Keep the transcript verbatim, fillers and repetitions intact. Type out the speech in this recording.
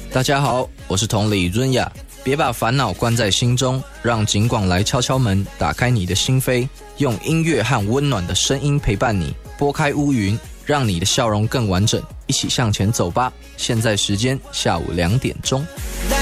大家好，我是同理润雅。别把烦恼关在心中，让景广来敲敲门，打开你的心扉，用音乐和温暖的声音陪伴你，拨开乌云，让你的笑容更完整，一起向前走吧。现在时间下午两点钟。